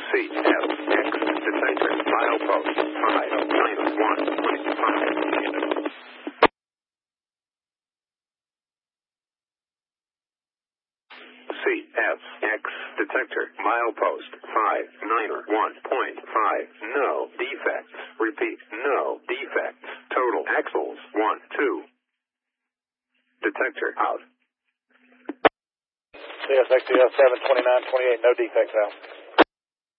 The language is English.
CFX detector milepost 591.5. CFX detector milepost 591.5. No defects. Repeat, no defects. Total axles 1, 2. Detector out. CFX 72928, no defects out.